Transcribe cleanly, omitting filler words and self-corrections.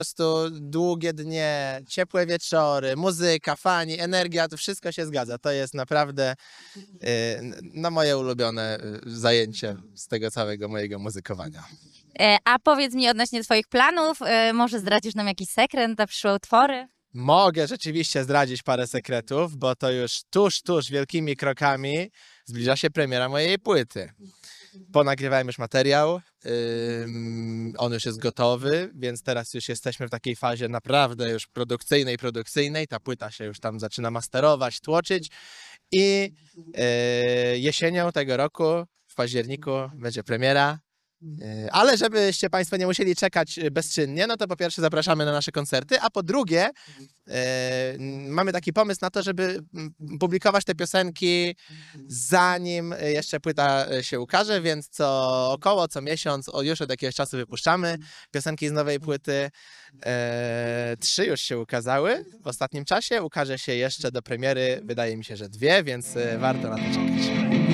prostu długie dnie, ciepłe wieczory, muzyka, fani, energia, to wszystko się zgadza. To jest naprawdę no, moje ulubione zajęcie z tego całego mojego muzykowania. A powiedz mi odnośnie twoich planów, może zdradzisz nam jakiś sekret na przyszłe utwory? Mogę rzeczywiście zdradzić parę sekretów, bo to już tuż wielkimi krokami zbliża się premiera mojej płyty. Ponagrywałem już materiał, on już jest gotowy, więc teraz już jesteśmy w takiej fazie naprawdę już produkcyjnej. Ta płyta się już tam zaczyna masterować, tłoczyć i jesienią tego roku, w październiku, będzie premiera. Ale żebyście Państwo nie musieli czekać bezczynnie, no to po pierwsze zapraszamy na nasze koncerty, a po drugie mamy taki pomysł na to, żeby publikować te piosenki zanim jeszcze płyta się ukaże, więc co miesiąc, już od jakiegoś czasu wypuszczamy piosenki z nowej płyty. 3 już się ukazały w ostatnim czasie, ukaże się jeszcze do premiery, wydaje mi się, że 2, więc warto na to czekać.